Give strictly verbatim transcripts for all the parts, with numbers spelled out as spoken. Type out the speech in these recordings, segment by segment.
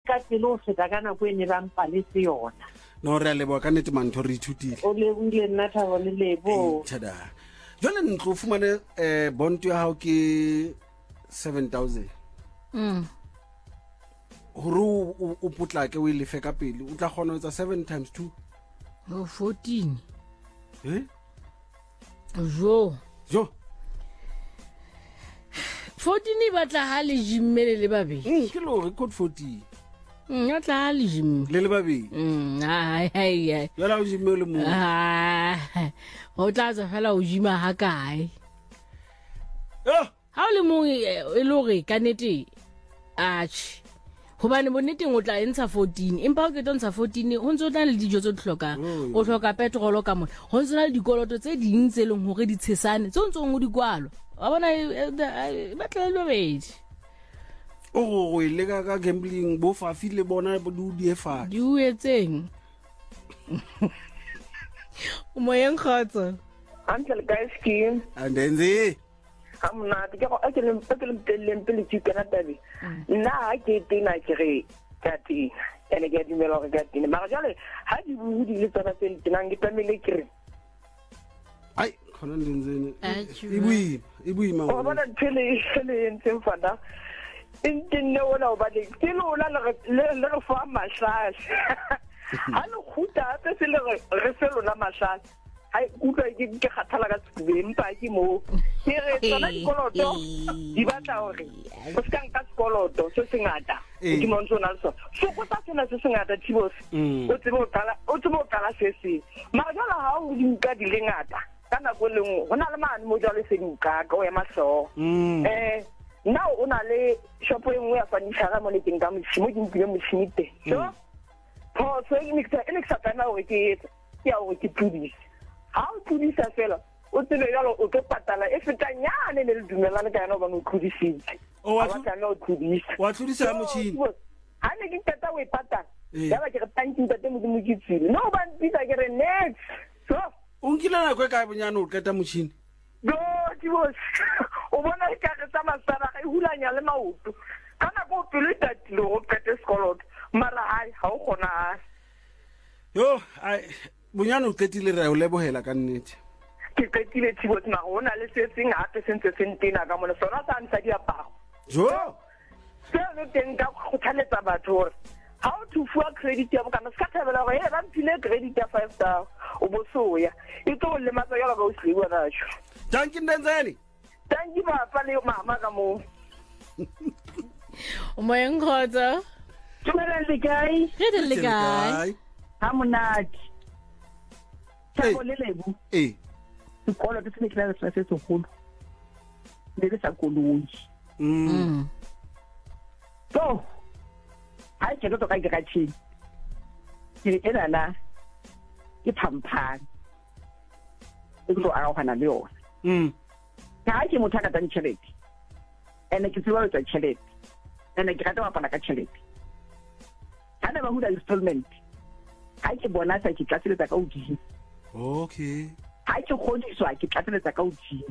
ka pele o feta ka nako e ne ba mpaletse yona. No re a leboga ka nnete mantho re ithutile. O lebohile nna Thabo le lebo. Tada. Jwale ntlo fumane eh bond ya hao ke seven thousand. Mm. Horo o putla ke o ile fe ka pele o tla kgona ho etsa seven times two. Oh, fourteen. Eh? Jo. Jo. fourteen e batla ha le jimmele le babedi. Mm, ke lo re code fourteen. Mm, ya tla ha le jimme. Le le babedi. Mm, ai ai ai. Ya la o jimme le mo. Ah. Ho tla tsa fela o jima ha kae. Oh. Ha o le mong e lo re ka nete ach. Hobane bonneteng o tla entsha fourteen empa o ke tontsha fourteen ho ntse o tla le dijo tse dihlokang o hloka petrol ka mona ho ntse na le dikoloto tse ding tse leng hore di tshesane tse ntse o di kwalo wa bona ba tla le bedi o go ile ka ka gambling bo fa file bona bo di efa di uetseng o moyeng khotso Uncle guys king and then the I'm not ke go a ke le ke le telleng pele ke kana tabi nna ha ke tina ke re ka tina ene ke di melo ka tina ma jale ha di budi le tsana tse tina ngi tamile ke re ai khona ndenzeni ibui ibui ma o bona tele tele ntse mfanda intine wona o ba le ke lo la le le fa mashas ha lo khuta tse se le re se lo la mashas ai kutlwa ke ke kgathala ka tsebe mpa ke mo ke re tsona dikoloto di batla hore o ska nka sekoloto se se ngata ke montsho na so so go tsa tsena se se ngata tibos o tsebe o tala o tsebe o tala se se mara jala ha o di nka di le ngata kana go lengwe hona le mane mo jalo se nka ka o ya maso eh now ona le shop e nngwe ya furniture mo le teng ka mo di mpile mo tshimite so po so e mixer e mixer kana o ke ya o ke pudis ha o tlodisa fela o tsebe jalo o tlo patala e fetanyane le dumelana ka yona ba mo tlodisitse o wa tlodisa o tlodisa wa tlodisa motšhini ha ne ke tata o e patala ya ba ke re tanki ntate mo mo kitsile no ba ntisa ke re next so o nkile nako e kae bonyane o qeta motšhini go tibos o bona ka re tsa masara ga e hulanya le maoto kana go pele tatile go qete sekoloto mara hai ha o gona yo ai bonyane o qetile re o lebohela ka nnete ke qetile tibos na ona le se seng hape sentse sentina ka mona sona sa ntsa di apago jo se no teng ka go tlhaletsa batho how to fuwa credit ya bokana ska thabela go e ba mpile credit ya five star o bo soya e tlo le matsa yala ba o sliwa nacho tanki ndenzeni tanki ba pa le mama ka mo o moyeng khotso tumela le kai re le kai ha monate Thabo le lebo eh sekolo ke se ke la se se segolo le ke sa koloi mm so ai ke to ka ke ka tshi ke ke na na ke phamphane e tlo a gona le yona mm ka ke motho ka tang tšhelete ene ke tseba tsa tšhelete ene ke rata mapana ka tšhelete ana ba hula installment ha ke bona sa ke tlatseletsa ka udi okay ha ke kgodiswa ke tlatseletsa ka udi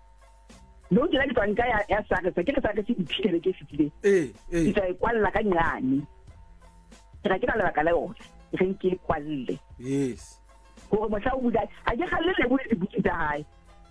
no ke la ke twanka ya ya sa ke ke sa ke se diphile ke fitile eh eh ke tsa kwalla ka nyane ra ke la ka la yona ke ke kwalle yes go mo sa o buda a ke galle le bule dibuki tsa hae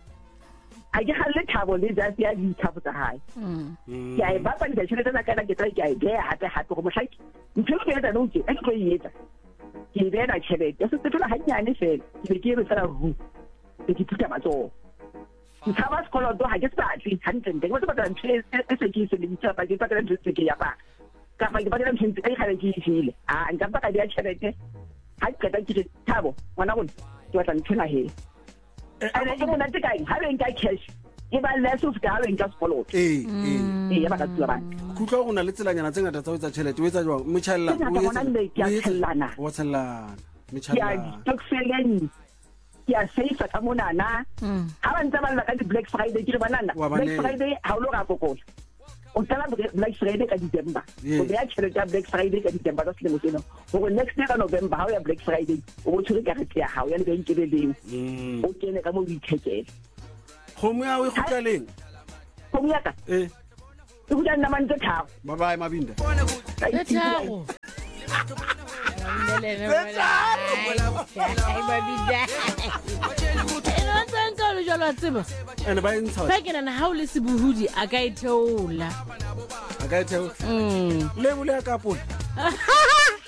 a ke galle Thabo le ja ya di thabo tsa hae mm ya e ba pa di tšhelete tsa kana ke tla ke a e hata hata go mo hlaki ntse ke etsa no ke a ke e etsa ke be na tšhelete se se tlola hanyane fela ke ke re tsara ru ke ke tsa matso ke tsaba sekoloto ha ke satli hantle ke mo tsaba ntse e se ke se le ntse ba ke patela ntse ke ya ba ka fa ke patela ntse e ga ke file a nka ba ka dia tšhelete ha ke ta ke Thabo ngwana go ke batla ntshela he ene ke mona tse kae ha re nka cash e ba less of ka re nka sekoloto eh eh e ya ba ka tswa ba kutlo go na le tselanyana tse ngata tsa o tsa tšhelete o etsa jwang mochalla o etsa o tshellana o tshellana ya mochalla toxeleni ya safe ka mona na ha ba ntse ba lla ka di Black Friday ke re banana Black Friday ha o lo ga kokola o tla Black Friday ka December o ya tšhelete ya Black Friday ka December ka selemo seno go next year ka November ha o ya Black Friday o tshwere ka re ya ha o ya le ka nkebeleng o kene ka mo ditšhekele khomo ya o e khutlaleng khomo ya ka eh e khutla nna mantse thabo bye bye mabinda Let's go. ene ba entsha fa ke nana ha o le sebohudi a ka e theola a ka e theo Mm. le bole ya ka pola